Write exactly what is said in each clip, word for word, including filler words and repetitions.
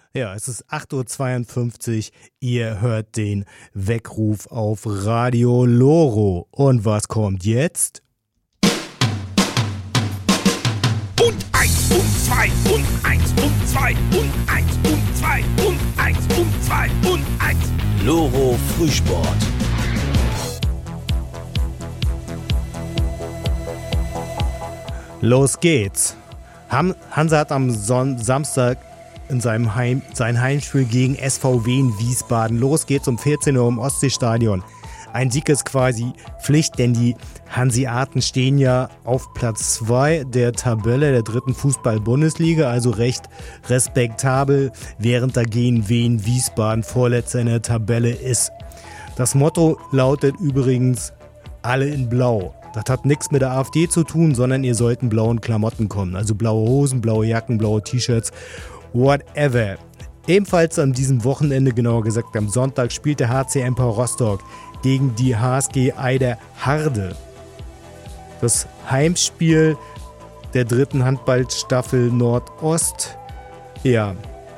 Ja, es ist acht Uhr zweiundfünfzig, ihr hört den Weckruf auf Radio Loro. Und was kommt jetzt? Und eins und zwei und eins und zwei und eins und zwei und eins und zwei und eins. Loro Frühsport. Los geht's. Ham- Hansa hat am Son- Samstag in seinem Heim- sein Heimspiel gegen S V W in Wiesbaden. Los geht's um vierzehn Uhr im Ostseestadion. Ein Sieg ist quasi Pflicht, denn die Hanseaten stehen ja auf Platz zwei der Tabelle der dritten Fußball-Bundesliga, also recht respektabel, während dagegen Wien Wiesbaden Vorletzter in der Tabelle ist. Das Motto lautet übrigens alle in Blau. Das hat nichts mit der AfD zu tun, sondern ihr sollt in blauen Klamotten kommen. Also blaue Hosen, blaue Jacken, blaue T-Shirts, whatever. Ebenfalls an diesem Wochenende, genauer gesagt am Sonntag, spielt der H C Empor Rostock gegen die H S G Eiderharde. Das Heimspiel der dritten Handballstaffel Nordost. Ja,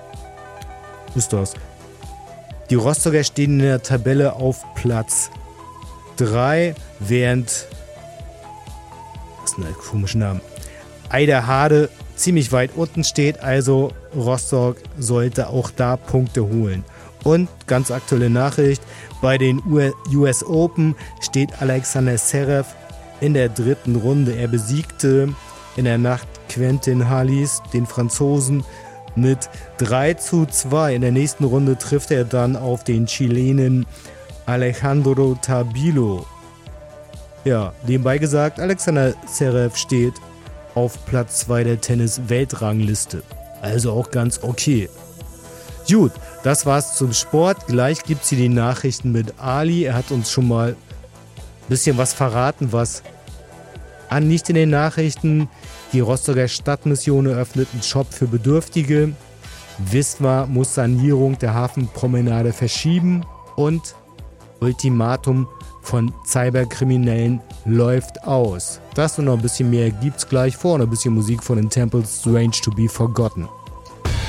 ist das. Die Rostocker stehen in der Tabelle auf Platz drei, während, was ist denn der komische Name? Eiderharde ziemlich weit unten steht, also Rostock sollte auch da Punkte holen. Und ganz aktuelle Nachricht, bei den U S Open steht Alexander Zverev in der dritten Runde. Er besiegte in der Nacht Quentin Halys, den Franzosen, mit drei zu zwei. In der nächsten Runde trifft er dann auf den Chilenen Alejandro Tabilo. Ja, nebenbei gesagt, Alexander Zverev steht auf Platz zwei der Tennis-Weltrangliste. Also auch ganz okay. Gut, das war's zum Sport. Gleich gibt's hier die Nachrichten mit Ali. Er hat uns schon mal ein bisschen was verraten, was an nicht in den Nachrichten. Die Rostocker Stadtmission eröffnet einen Shop für Bedürftige. Wismar muss Sanierung der Hafenpromenade verschieben. Und Ultimatum von Cyberkriminellen läuft aus. Das und noch ein bisschen mehr gibt's gleich vor und ein bisschen Musik von den Temples Strange to be Forgotten.